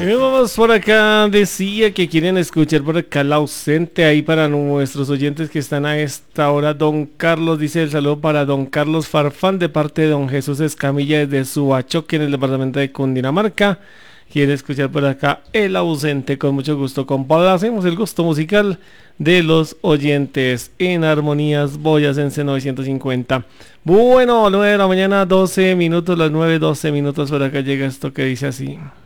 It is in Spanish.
Vamos por acá, decía que quieren escuchar por acá la ausente ahí para nuestros oyentes que están a esta hora. Don Carlos dice el saludo para don Carlos Farfán de parte de don Jesús Escamilla desde Suachoque en el departamento de Cundinamarca. Quiere escuchar por acá el ausente con mucho gusto. Complacemos el gusto musical de los oyentes en Armonías Boyacense 950. Bueno, 9 de la mañana, 12 minutos, las 9:12 minutos por acá llega esto que dice así.